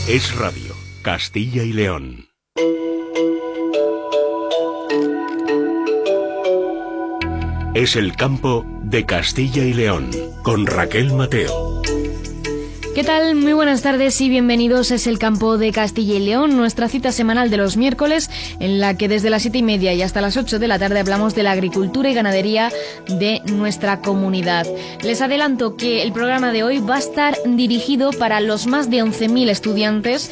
Es Radio, Castilla y León. Es el campo de Castilla y León, con Raquel Mateo. ¿Qué tal? Muy buenas tardes y bienvenidos. Es el campo de Castilla y León, nuestra cita semanal de los miércoles, en la que desde las 7:30 y hasta las 8 de la tarde hablamos de la agricultura y ganadería de nuestra comunidad. Les adelanto que el programa de hoy va a estar dirigido para los más de 11.000 estudiantes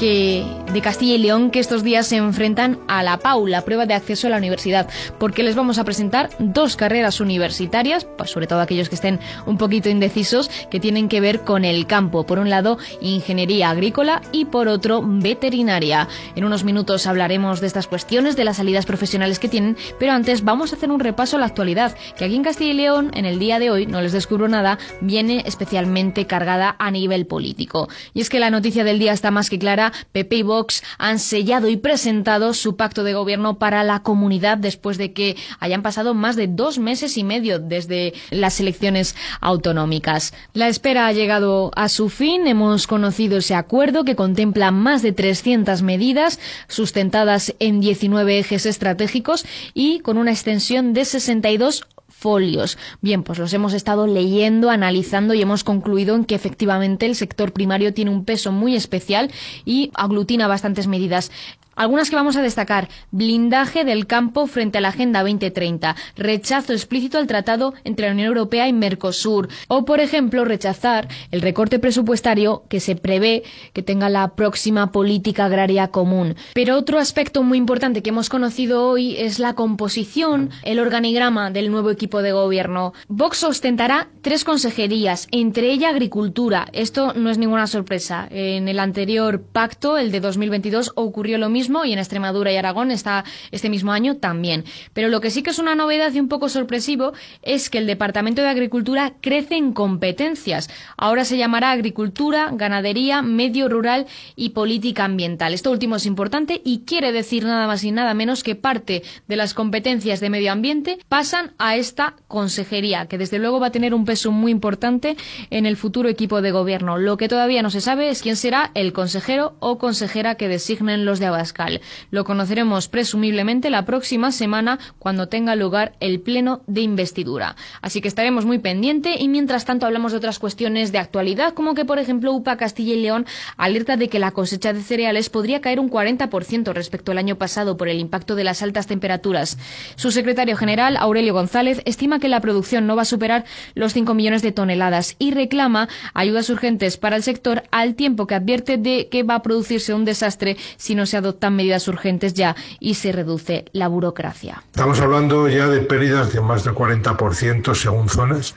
de Castilla y León que estos días se enfrentan a la PAU, la prueba de acceso a la universidad, porque les vamos a presentar dos carreras universitarias, pues sobre todo aquellos que estén un poquito indecisos, que tienen que ver con el campo. Por un lado, ingeniería agrícola y por otro, veterinaria. En unos minutos hablaremos de estas cuestiones, de las salidas profesionales que tienen, pero antes vamos a hacer un repaso a la actualidad, que aquí en Castilla y León, en el día de hoy, no les descubro nada, viene especialmente cargada a nivel político. Y es que la noticia del día está más que clara. PP y Vox han sellado y presentado su pacto de gobierno para la comunidad después de que hayan pasado más de 2 meses y medio desde las elecciones autonómicas. La espera ha llegado a su fin. Hemos conocido ese acuerdo que contempla más de 300 medidas sustentadas en 19 ejes estratégicos y con una extensión de 62 folios. Bien, pues los hemos estado leyendo, analizando y hemos concluido en que efectivamente el sector primario tiene un peso muy especial y aglutina bastantes medidas. Algunas que vamos a destacar: blindaje del campo frente a la Agenda 2030, rechazo explícito al tratado entre la Unión Europea y Mercosur, o por ejemplo rechazar el recorte presupuestario que se prevé que tenga la próxima política agraria común. Pero otro aspecto muy importante que hemos conocido hoy es la composición, el organigrama del nuevo equipo de gobierno. Vox ostentará 3 consejerías, entre ellas Agricultura. Esto no es ninguna sorpresa. En el anterior pacto, el de 2022, ocurrió lo mismo, y en Extremadura y Aragón está este mismo año también. Pero lo que sí que es una novedad y un poco sorpresivo es que el Departamento de Agricultura crece en competencias. Ahora se llamará Agricultura, Ganadería, Medio Rural y Política Ambiental. Esto último es importante y quiere decir nada más y nada menos que parte de las competencias de medio ambiente pasan a esta consejería, que desde luego va a tener un peso muy importante en el futuro equipo de gobierno. Lo que todavía no se sabe es quién será el consejero o consejera que designen los de Abascal. Lo conoceremos presumiblemente la próxima semana cuando tenga lugar el pleno de investidura. Así que estaremos muy pendientes y mientras tanto hablamos de otras cuestiones de actualidad, como que por ejemplo UPA Castilla y León alerta de que la cosecha de cereales podría caer un 40% respecto al año pasado por el impacto de las altas temperaturas. Su secretario general, Aurelio González, estima que la producción no va a superar los 5 millones de toneladas y reclama ayudas urgentes para el sector, al tiempo que advierte de que va a producirse un desastre si no se adoptan medidas urgentes ya y se reduce la burocracia. Estamos hablando ya de pérdidas de más del 40% según zonas,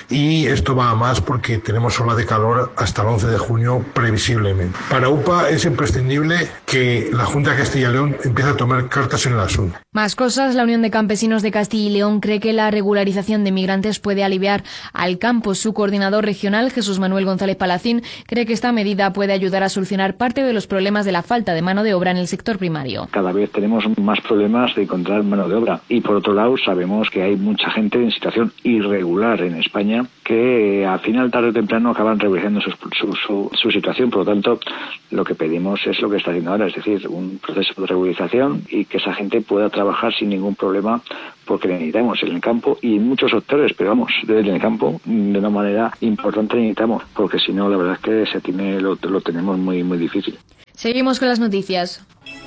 y esto va a más porque tenemos ola de calor hasta el 11 de junio previsiblemente. Para UPA es imprescindible que la Junta de Castilla y León empiece a tomar cartas en el asunto. Más cosas. La Unión de Campesinos de Castilla y León cree que la regularización de migrantes puede aliviar al campo. Su coordinador regional, Jesús Manuel González Palacín, cree que esta medida puede ayudar a solucionar parte de los problemas de la falta de mano de obra en el sector primario. Cada vez tenemos más problemas de encontrar mano de obra y por otro lado sabemos que hay mucha gente en situación irregular en España que al final, tarde o temprano, acaban regularizando su situación. Por lo tanto, lo que pedimos es lo que está haciendo ahora, es decir, un proceso de regularización y que esa gente pueda trabajar sin ningún problema, porque le necesitamos en el campo y en muchos sectores, pero vamos, desde el campo de una manera importante necesitamos, porque si no, la verdad es que lo tenemos muy, muy difícil. Seguimos con las noticias.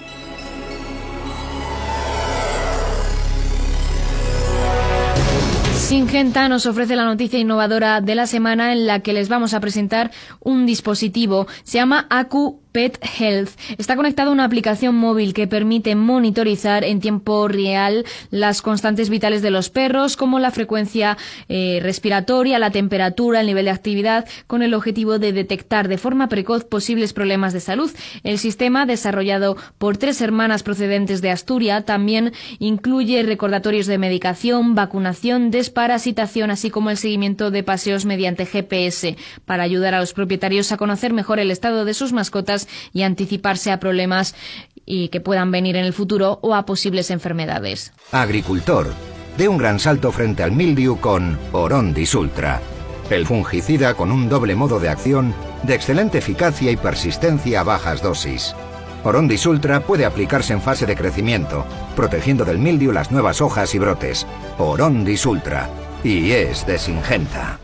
Syngenta nos ofrece la noticia innovadora de la semana, en la que les vamos a presentar un dispositivo. Se llama Acu Pet Health. Está conectado a una aplicación móvil que permite monitorizar en tiempo real las constantes vitales de los perros, como la frecuencia respiratoria, la temperatura, el nivel de actividad, con el objetivo de detectar de forma precoz posibles problemas de salud. El sistema, desarrollado por 3 hermanas procedentes de Asturias, también incluye recordatorios de medicación, vacunación, desparasitación, así como el seguimiento de paseos mediante GPS, para ayudar a los propietarios a conocer mejor el estado de sus mascotas y anticiparse a problemas y que puedan venir en el futuro o a posibles enfermedades. Agricultor, dé un gran salto frente al mildiu con Orondis Ultra. El fungicida con un doble modo de acción de excelente eficacia y persistencia a bajas dosis. Orondis Ultra puede aplicarse en fase de crecimiento, protegiendo del mildiu las nuevas hojas y brotes. Orondis Ultra. Y es de Syngenta.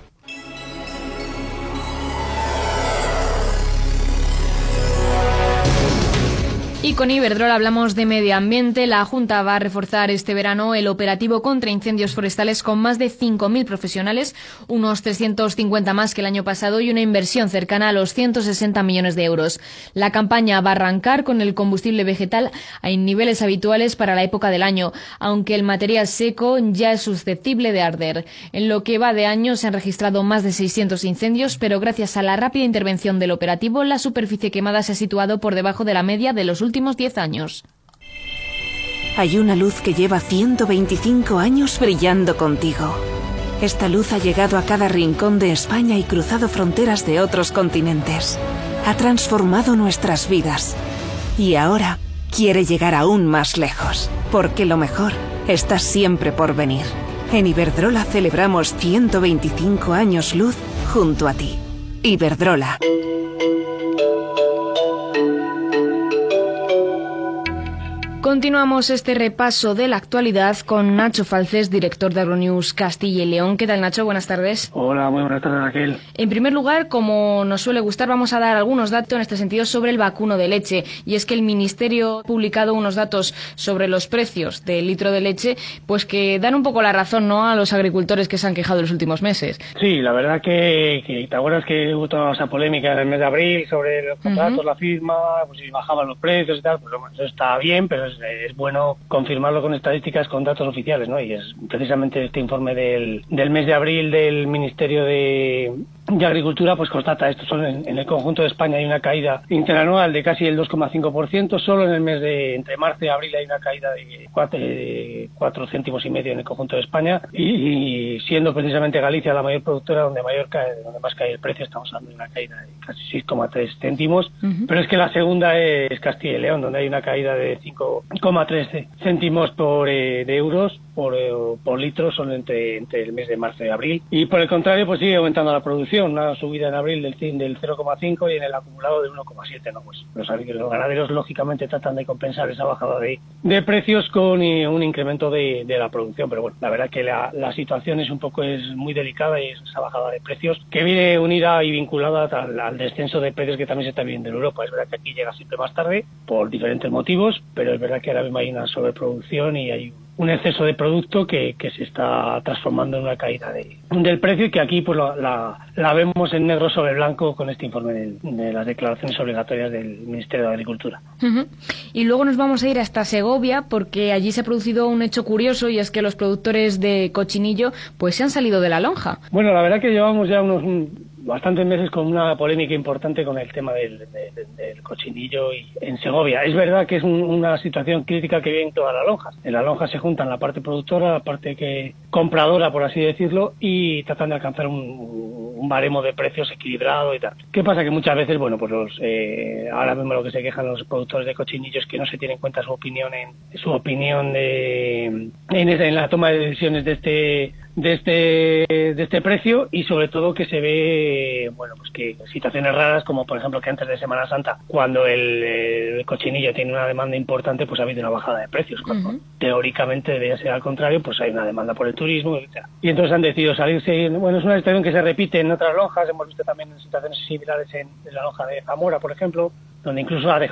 Y con Iberdrola hablamos de medio ambiente. La Junta va a reforzar este verano el operativo contra incendios forestales con más de 5.000 profesionales, unos 350 más que el año pasado y una inversión cercana a los 160 millones de euros. La campaña va a arrancar con el combustible vegetal en niveles habituales para la época del año, aunque el material seco ya es susceptible de arder. En lo que va de año se han registrado más de 600 incendios, pero gracias a la rápida intervención del operativo, la superficie quemada se ha situado por debajo de la media de los últimos 10 años. Hay una luz que lleva 125 años brillando contigo. Esta luz ha llegado a cada rincón de España y cruzado fronteras de otros continentes. Ha transformado nuestras vidas. Y ahora quiere llegar aún más lejos, porque lo mejor está siempre por venir. En Iberdrola celebramos 125 años luz junto a ti. Iberdrola. Continuamos este repaso de la actualidad con Nacho Falces, director de Agronews Castilla y León. ¿Qué tal, Nacho? Buenas tardes. Hola, muy buenas tardes, Raquel. En primer lugar, como nos suele gustar, vamos a dar algunos datos en este sentido sobre el vacuno de leche. Y es que el Ministerio ha publicado unos datos sobre los precios del litro de leche, pues que dan un poco la razón, ¿no?, a los agricultores que se han quejado en los últimos meses. Sí, la verdad que ¿te acuerdas que hubo toda esa polémica en el mes de abril sobre los contratos, la firma, pues si bajaban los precios y tal? Pues bueno, eso está bien, pero es bueno confirmarlo con estadísticas, con datos oficiales, ¿no? Y es precisamente este informe del mes de abril del Ministerio de Agricultura, pues constata esto. Solo en el conjunto de España hay una caída interanual de casi el 2,5%, solo en el mes de entre marzo y abril hay una caída de 4,5 céntimos en el conjunto de España, y siendo precisamente Galicia la mayor productora donde más cae el precio, estamos hablando de una caída de casi 6,3 céntimos, pero es que la segunda es Castilla y León, donde hay una caída de 5,3 céntimos de euros por litro solo entre el mes de marzo y abril, y por el contrario pues sigue aumentando la producción, una subida en abril del 0,5 y en el acumulado del 1,7, ¿no? Pues los ganaderos lógicamente tratan de compensar esa bajada de precios con un incremento de la producción, pero bueno, la verdad que la situación es muy delicada, y esa bajada de precios que viene unida y vinculada al descenso de precios que también se está viendo en Europa. Es verdad que aquí llega siempre más tarde por diferentes motivos, pero es verdad que ahora mismo hay una sobreproducción y hay un exceso de producto que se está transformando en una caída del precio, y que aquí pues la vemos en negro sobre blanco con este informe de las declaraciones obligatorias del Ministerio de Agricultura. Y luego nos vamos a ir hasta Segovia, porque allí se ha producido un hecho curioso, y es que los productores de cochinillo pues se han salido de la lonja. Bueno, la verdad que llevamos ya unos bastantes meses con una polémica importante con el tema del cochinillo y en Segovia. Es verdad que es una situación crítica que vive en todas las lonjas. En la lonja se juntan la parte productora, la parte compradora, por así decirlo, y tratan de alcanzar un baremo de precios equilibrado y tal. ¿Qué pasa? Que muchas veces, bueno, pues ahora mismo lo que se quejan los productores de cochinillos es que no se tiene en cuenta su opinión en la toma de decisiones de este precio, y sobre todo que se ve, bueno, pues que situaciones raras, como por ejemplo que antes de Semana Santa, cuando el cochinillo tiene una demanda importante, pues ha habido una bajada de precios, cuando teóricamente debería ser al contrario, pues hay una demanda por el turismo, etc. Y entonces han decidido salirse. Bueno, es una situación que se repite en otras lonjas, hemos visto también en situaciones similares en la lonja de Zamora, por ejemplo, donde incluso ha dejado